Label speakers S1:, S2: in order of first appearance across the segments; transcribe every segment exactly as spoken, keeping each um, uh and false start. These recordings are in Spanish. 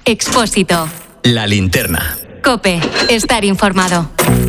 S1: Expósito.
S2: La linterna.
S1: COPE. Estar informado.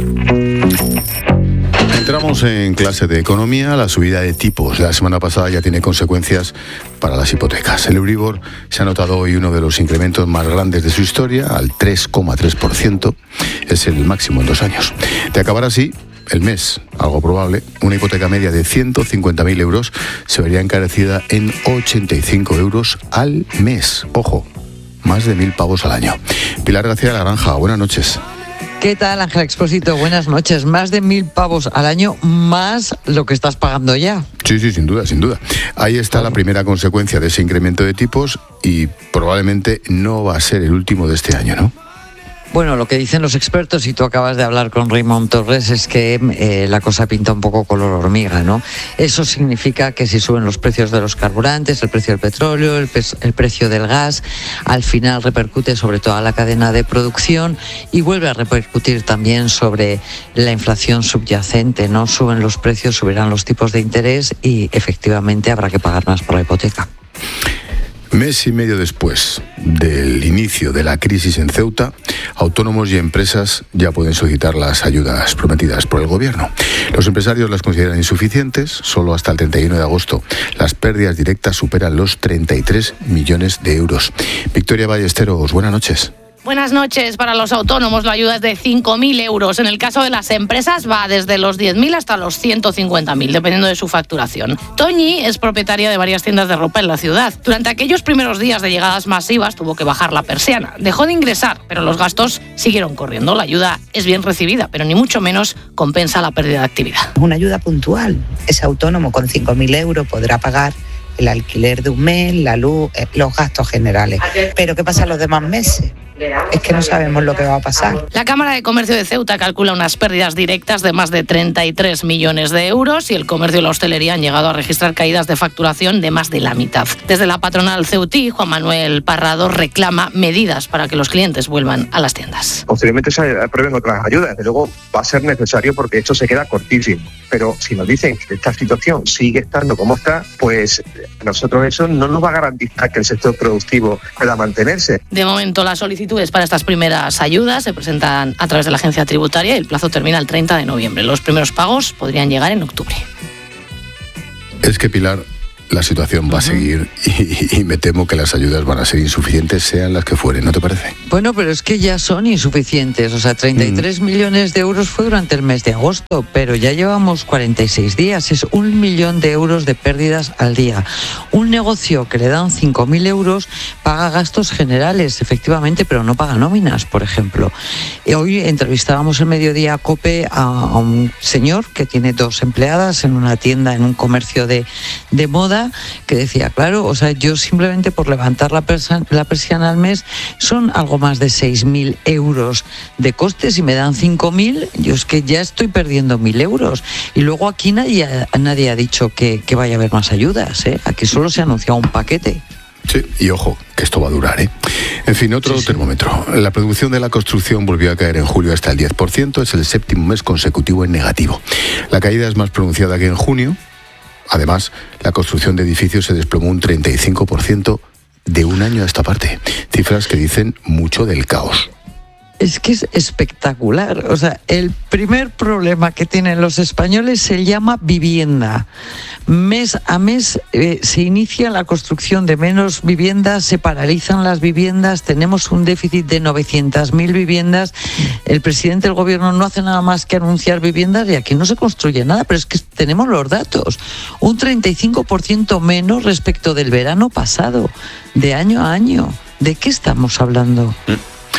S3: Entramos en clase de economía. La subida de tipos de la semana pasada ya tiene consecuencias para las hipotecas. El Euribor se ha notado hoy uno de los incrementos más grandes de su historia, al tres coma tres por ciento. Es el máximo en dos años. De acabar así el mes, algo probable, una hipoteca media de ciento cincuenta mil euros se vería encarecida en ochenta y cinco euros al mes. Ojo, más de mil pavos al año. Pilar García de la Granja, buenas noches.
S4: ¿Qué tal, Ángel Expósito? Buenas noches. Más de mil pavos al año, más lo que estás pagando ya.
S3: Sí, sí, sin duda, sin duda. Ahí está la primera consecuencia de ese incremento de tipos y probablemente no va a ser el último de este año, ¿no?
S4: Bueno, lo que dicen los expertos, y tú acabas de hablar con Raymond Torres, es que eh, la cosa pinta un poco color hormiga, ¿no? Eso significa que si suben los precios de los carburantes, el precio del petróleo, el, pes- el precio del gas, al final repercute sobre toda la cadena de producción y vuelve a repercutir también sobre la inflación subyacente, ¿no? Suben los precios, subirán los tipos de interés y efectivamente habrá que pagar más por la hipoteca.
S3: Mes y medio después del inicio de la crisis en Ceuta, autónomos y empresas ya pueden solicitar las ayudas prometidas por el gobierno. Los empresarios las consideran insuficientes. Solo hasta el treinta y uno de agosto las pérdidas directas superan los treinta y tres millones de euros. Victoria Ballesteros, buenas noches.
S5: Buenas noches. Para los autónomos la ayuda es de cinco mil euros. En el caso de las empresas va desde los diez mil hasta los ciento cincuenta mil, dependiendo de su facturación. Toñi es propietaria de varias tiendas de ropa en la ciudad. Durante aquellos primeros días de llegadas masivas tuvo que bajar la persiana. Dejó de ingresar, pero los gastos siguieron corriendo. La ayuda es bien recibida, pero ni mucho menos compensa la pérdida de actividad.
S6: Es una ayuda puntual. Ese autónomo con cinco mil euros podrá pagar el alquiler de un mes, la luz, los gastos generales. Pero ¿qué pasa los demás meses? Es que no sabemos lo que va a pasar.
S5: La Cámara de Comercio de Ceuta calcula unas pérdidas directas de más de treinta y tres millones de euros y el comercio y la hostelería han llegado a registrar caídas de facturación de más de la mitad. Desde la patronal ceutí, Juan Manuel Parrado reclama medidas para que los clientes vuelvan a las tiendas.
S7: Posteriormente se aprueben otras ayudas, desde luego va a ser necesario porque esto se queda cortísimo. Pero si nos dicen que esta situación sigue estando como está, pues a nosotros eso no nos va a garantizar que el sector productivo pueda mantenerse.
S5: De momento las solicitudes para estas primeras ayudas se presentan a través de la agencia tributaria y el plazo termina el treinta de noviembre. Los primeros pagos podrían llegar en octubre.
S3: Es que, Pilar, la situación va a seguir y, y me temo que las ayudas van a ser insuficientes, sean las que fueren, ¿no te parece?
S4: Bueno, pero es que ya son insuficientes. O sea, treinta y tres mm. millones de euros fue durante el mes de agosto, pero ya llevamos cuarenta y seis días. Es un millón de euros de pérdidas al día. Un negocio que le dan cinco mil euros paga gastos generales, efectivamente, pero no paga nóminas, por ejemplo. Y hoy entrevistábamos el mediodía a COPE a, a un señor que tiene dos empleadas en una tienda, en un comercio de, de moda, que decía, claro, o sea, yo simplemente por levantar la, persa, la persiana al mes son algo más de seis mil euros de costes y me dan cinco mil, yo es que ya estoy perdiendo mil euros. Y luego aquí nadie, nadie ha dicho que, que vaya a haber más ayudas, ¿eh? Aquí solo se ha anunciado un paquete.
S3: Sí, y ojo, que esto va a durar, ¿eh? En fin, otro sí, sí. termómetro. La producción de la construcción volvió a caer en julio hasta el diez por ciento, es el séptimo mes consecutivo en negativo. La caída es más pronunciada que en junio. Además, la construcción de edificios se desplomó un treinta y cinco por ciento de un año a esta parte. Cifras que dicen mucho del caos.
S4: Es que es espectacular. O sea, el primer problema que tienen los españoles se llama vivienda. Mes a mes eh, se inicia la construcción de menos viviendas, se paralizan las viviendas, tenemos un déficit de novecientas mil viviendas. El presidente del gobierno no hace nada más que anunciar viviendas y aquí no se construye nada, pero es que tenemos los datos. Un treinta y cinco por ciento menos respecto del verano pasado, de año a año. ¿De qué estamos hablando?
S3: Mm.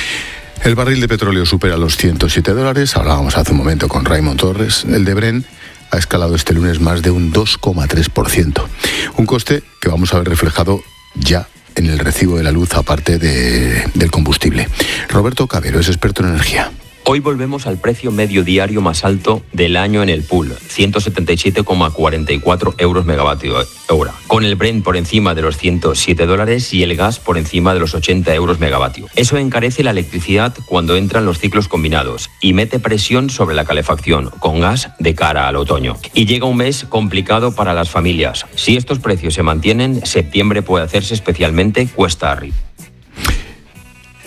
S3: El barril de petróleo supera los ciento siete dólares. Hablábamos hace un momento con Raymond Torres. El de Brent ha escalado este lunes más de un dos coma tres por ciento. Un coste que vamos a ver reflejado ya en el recibo de la luz, aparte de, del combustible. Roberto Cabero es experto en energía.
S8: Hoy volvemos al precio medio diario más alto del año en el pool, ciento setenta y siete coma cuarenta y cuatro euros megavatio hora, con el Brent por encima de los ciento siete dólares y el gas por encima de los ochenta euros megavatio. Eso encarece la electricidad cuando entran los ciclos combinados y mete presión sobre la calefacción con gas de cara al otoño. Y llega un mes complicado para las familias. Si estos precios se mantienen, septiembre puede hacerse especialmente cuesta arriba.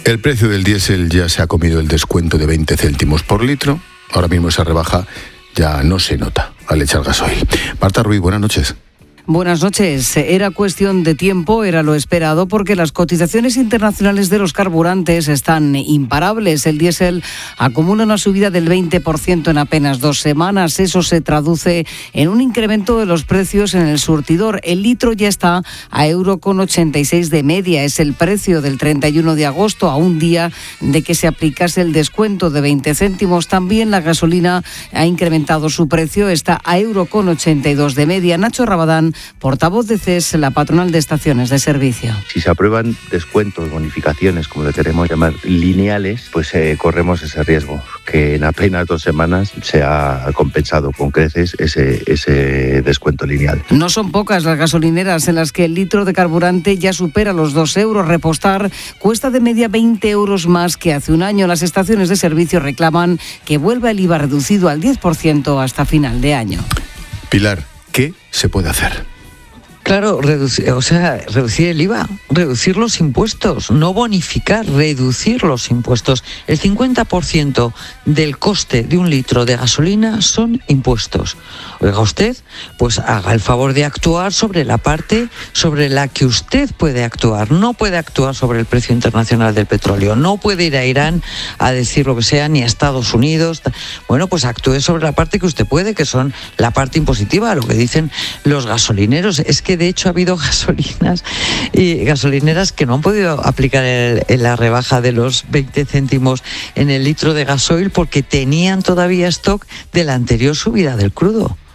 S3: El precio del diésel ya se ha comido el descuento de veinte céntimos por litro. Ahora mismo esa rebaja ya no se nota al echar gasoil. Marta Ruiz, buenas noches.
S2: Buenas noches. Era cuestión de tiempo, era lo esperado, porque las cotizaciones internacionales de los carburantes están imparables. El diésel acumula una subida del veinte por ciento en apenas dos semanas. Eso se traduce en un incremento de los precios en el surtidor. El litro ya está a euro con ochenta y seis de media. Es el precio del treinta y uno de agosto, a un día de que se aplicase el descuento de veinte céntimos. También la gasolina ha incrementado su precio, está a euro con ochenta y dos de media. Nacho Rabadán, portavoz de C E S, la patronal de estaciones de servicio.
S9: Si se aprueban descuentos, bonificaciones, como le queremos llamar, lineales, pues eh, corremos ese riesgo, que en apenas dos semanas se ha compensado con creces ese, ese descuento lineal.
S2: No son pocas las gasolineras en las que el litro de carburante ya supera los dos euros. Repostar cuesta de media veinte euros más que hace un año. Las estaciones de servicio reclaman que vuelva el I V A reducido al diez por ciento hasta final de año.
S3: Pilar, ¿qué se puede hacer?
S4: Claro, reducir, o sea, reducir el I V A, reducir los impuestos, no bonificar, reducir los impuestos. El cincuenta por ciento del coste de un litro de gasolina son impuestos. Oiga usted, pues haga el favor de actuar sobre la parte sobre la que usted puede actuar. No puede actuar sobre el precio internacional del petróleo, no puede ir a Irán a decir lo que sea, ni a Estados Unidos. Bueno, pues actúe sobre la parte que usted puede, que son la parte impositiva, lo que dicen los gasolineros. Es que de hecho ha habido gasolinas y gasolineras que no han podido aplicar el, el, la rebaja de los veinte céntimos en el litro de gasoil porque tenían todavía stock de la anterior subida del crudo.